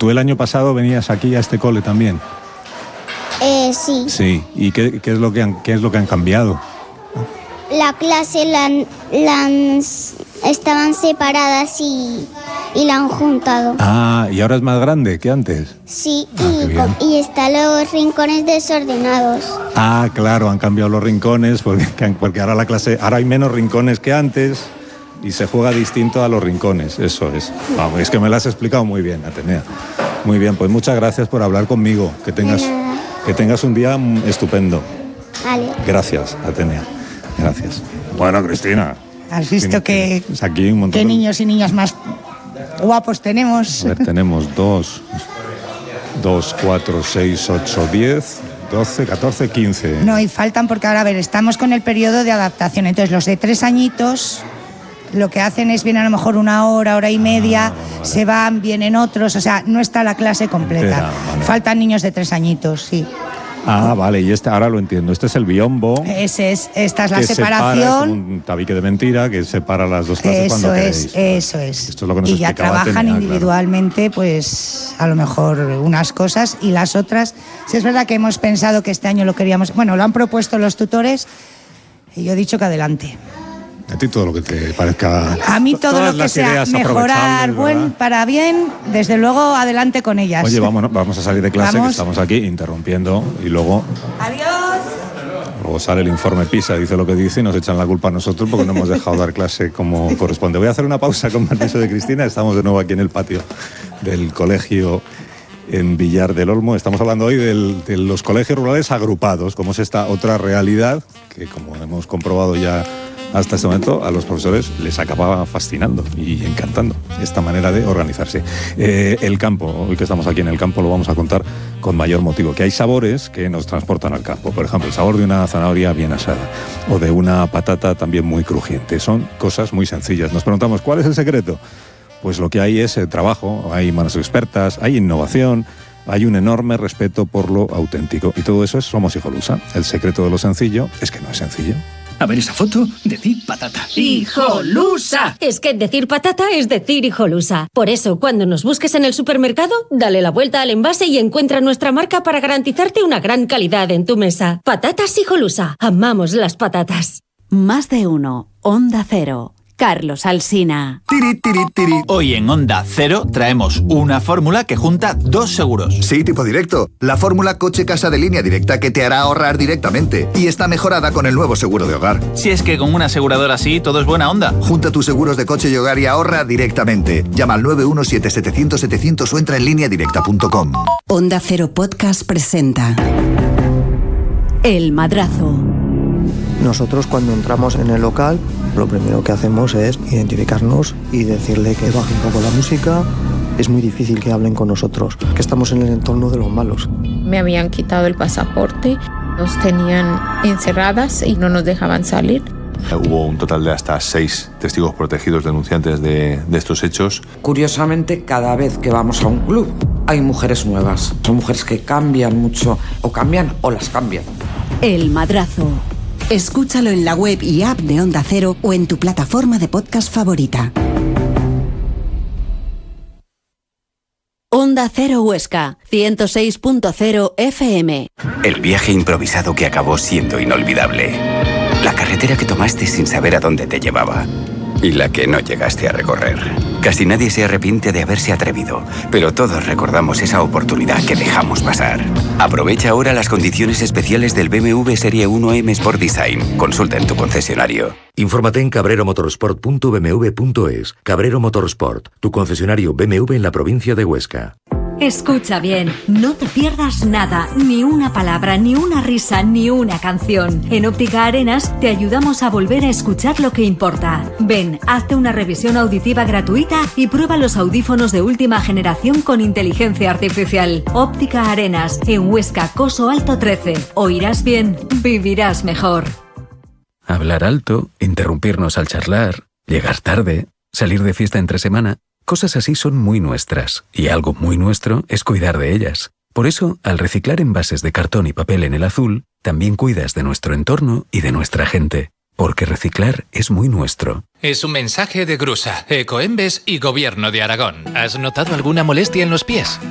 ¿Tú el año pasado venías aquí a este cole también? Sí. Sí. ¿Y qué es lo que han cambiado? La clase estaban separadas y la han juntado. Ah, ¿y ahora es más grande que antes? Sí, y están los rincones desordenados. Ah, claro, han cambiado los rincones porque ahora hay menos rincones que antes y se juega distinto a los rincones, eso es. Vamos, es que me lo has explicado muy bien, Atenea. Muy bien, pues muchas gracias por hablar conmigo. Que tengas un día estupendo. Vale. Gracias, Atenea. Gracias. Bueno, Cristina. ¿Has visto que aquí un montón qué niños y niñas más guapos tenemos? A ver, tenemos 2, 4, 6, 8, 10, 12, 14, 15. No, y faltan porque ahora, a ver, estamos con el periodo de adaptación. Entonces, los de 3 añitos lo que hacen es vienen a lo mejor una hora y media, vale. se van, vienen otros, o sea, no está la clase completa. Vale. Faltan niños de 3 añitos, sí. Ah, vale, y ahora lo entiendo. Este es el biombo. Esta es la que separación. Es como un tabique de mentira que separa las dos clases cuando queréis. Eso es. Esto es lo que nos y ya explicaba trabajan Atenea, individualmente, pues a lo mejor unas cosas y las otras. Sí, es verdad que hemos pensado que este año lo queríamos. Bueno, lo han propuesto los tutores y yo he dicho que adelante. A ti todo lo que te parezca. A mí todo lo que sea mejorar para bien, desde luego adelante con ellas. Oye, vamos a salir de clase, que estamos aquí interrumpiendo y luego. ¡Adiós! Luego sale el informe PISA, dice lo que dice y nos echan la culpa a nosotros porque no hemos dejado dar clase como corresponde. Voy a hacer una pausa con permiso de Cristina. Estamos de nuevo aquí en el patio del colegio en Villar del Olmo. Estamos hablando hoy de los colegios rurales agrupados, como es esta otra realidad que, como hemos comprobado ya hasta este momento, a los profesores les acababa fascinando y encantando esta manera de organizarse. El campo, hoy que estamos aquí en el campo, lo vamos a contar con mayor motivo, que hay sabores que nos transportan al campo. Por ejemplo, el sabor de una zanahoria bien asada o de una patata también muy crujiente. Son cosas muy sencillas. Nos preguntamos, ¿cuál es el secreto? Pues lo que hay es trabajo, hay manos expertas, hay innovación, hay un enorme respeto por lo auténtico. Y todo eso es Somos Hijolusa. El secreto de lo sencillo es que no es sencillo. A ver esa foto, decir patata. ¡Hijolusa! Es que decir patata es decir hijolusa. Por eso, cuando nos busques en el supermercado, dale la vuelta al envase y encuentra nuestra marca para garantizarte una gran calidad en tu mesa. Patatas Hijolusa. Amamos las patatas. Más de uno. Onda Cero. Carlos Alsina. Hoy en Onda Cero traemos una fórmula que junta 2 seguros. Sí, tipo directo. La fórmula coche-casa de línea directa que te hará ahorrar directamente. Y está mejorada con el nuevo seguro de hogar. Si es que con una aseguradora así todo es buena onda. Junta tus seguros de coche y hogar y ahorra directamente. Llama al 917-700-700 o entra en lineadirecta.com. Onda Cero Podcast presenta El Madrazo. Nosotros cuando entramos en el local, lo primero que hacemos es identificarnos y decirle que baje un poco la música. Es muy difícil que hablen con nosotros, que estamos en el entorno de los malos. Me habían quitado el pasaporte, nos tenían encerradas y no nos dejaban salir. Hubo un total de hasta 6 testigos protegidos denunciantes de estos hechos. Curiosamente, cada vez que vamos a un club hay mujeres nuevas. Son mujeres que cambian mucho, o cambian o las cambian. El Madrazo. Escúchalo en la web y app de Onda Cero o en tu plataforma de podcast favorita. Onda Cero Huesca, 106.0 FM. El viaje improvisado que acabó siendo inolvidable. La carretera que tomaste sin saber a dónde te llevaba. Y la que no llegaste a recorrer. Casi nadie se arrepiente de haberse atrevido, pero todos recordamos esa oportunidad que dejamos pasar. Aprovecha ahora las condiciones especiales del BMW Serie 1 M Sport Design. Consulta en tu concesionario. Infórmate en cabreromotorsport.bmw.es. Cabrero Motorsport, tu concesionario BMW en la provincia de Huesca. Escucha bien, no te pierdas nada, ni una palabra, ni una risa, ni una canción. En Óptica Arenas te ayudamos a volver a escuchar lo que importa. Ven, hazte una revisión auditiva gratuita y prueba los audífonos de última generación con inteligencia artificial. Óptica Arenas, en Huesca, Coso Alto 13. Oirás bien, vivirás mejor. Hablar alto, interrumpirnos al charlar, llegar tarde, salir de fiesta entre semana... Cosas así son muy nuestras, y algo muy nuestro es cuidar de ellas. Por eso, al reciclar envases de cartón y papel en el azul, también cuidas de nuestro entorno y de nuestra gente. Porque reciclar es muy nuestro. Es un mensaje de Grusa, Ecoembes y Gobierno de Aragón. ¿Has notado alguna molestia en los pies?